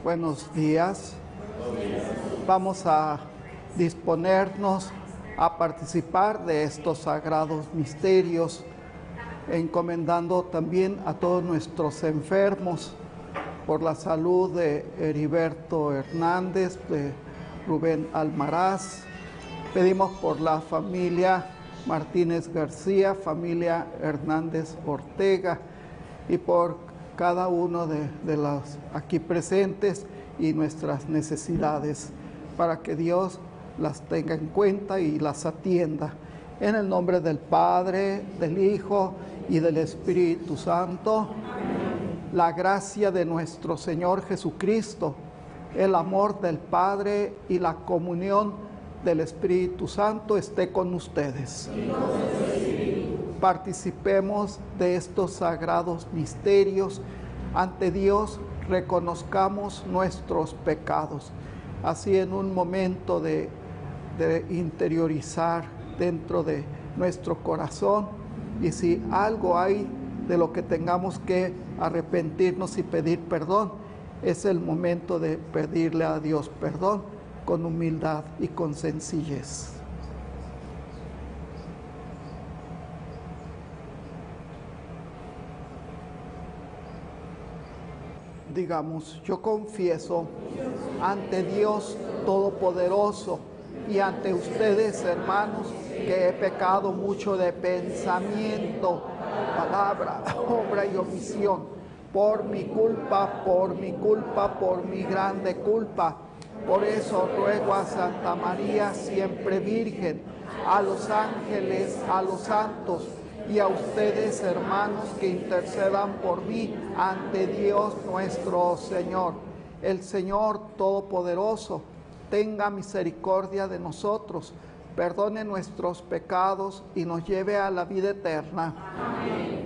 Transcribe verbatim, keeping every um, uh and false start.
Buenos días. Vamos a disponernos a participar de estos sagrados misterios, encomendando también a todos nuestros enfermos por la salud de Heriberto Hernández, de Rubén Almaraz. Pedimos por la familia Martínez García, familia Hernández Ortega, y por cada uno de, de los aquí presentes y nuestras necesidades, para que Dios las tenga en cuenta y las atienda. En el nombre del Padre, del Hijo y del Espíritu Santo, la gracia de nuestro Señor Jesucristo, el amor del Padre y la comunión del Espíritu Santo esté con ustedes. Participemos de estos sagrados misterios. Ante Dios reconozcamos nuestros pecados. Así, en un momento de, de interiorizar dentro de nuestro corazón, y si algo hay de lo que tengamos que arrepentirnos y pedir perdón, es el momento de pedirle a Dios perdón con humildad y con sencillez. Digamos, yo confieso ante Dios Todopoderoso y ante ustedes, hermanos, que he pecado mucho de pensamiento, palabra, obra y omisión, por mi culpa, por mi culpa, por mi grande culpa. Por eso ruego a Santa María, siempre Virgen, a los ángeles, a los santos, y a ustedes, hermanos, que intercedan por mí ante Dios nuestro Señor. El Señor Todopoderoso tenga misericordia de nosotros, perdone nuestros pecados y nos lleve a la vida eterna. Amén.